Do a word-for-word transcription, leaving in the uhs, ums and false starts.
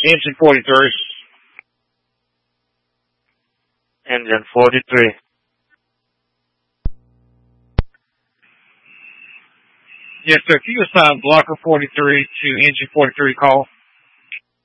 Engine forty-three. Engine forty-three. Yes, sir. Can you assign blocker forty-three to engine forty-three call?